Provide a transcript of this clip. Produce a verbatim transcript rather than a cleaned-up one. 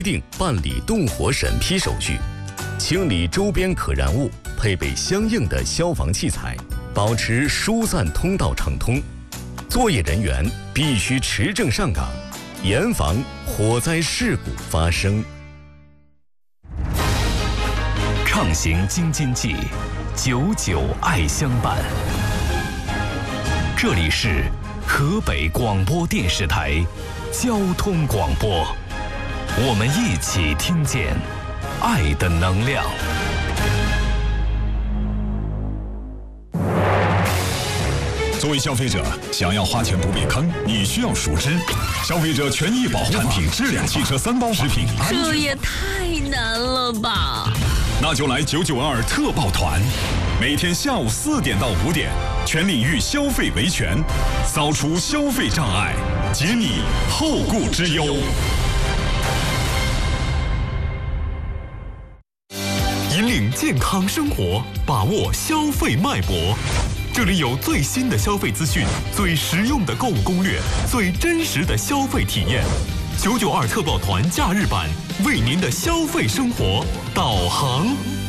定办理动火审批手续，清理周边可燃物，配备相应的消防器材，保持疏散通道畅通。作业人员必须持证上岗，严防火灾事故发生。 畅行京津冀，久久爱相伴。这里是河北广播电视台交通广播，我们一起听见爱的能量。 作为消费者，想要花钱不被坑，你需要熟知消费者权益保护产品质量汽车三包食品安全。 这也太难了吧！ 那就来九九二特报团，每天下午四点到五点，全领域消费维权，扫除消费障碍，解你后顾之忧。 引领健康生活，把握消费脉搏。这里有最新的消费资讯，最实用的购物攻略，最真实的消费体验。九九二特报团假日版，为您的消费生活导航。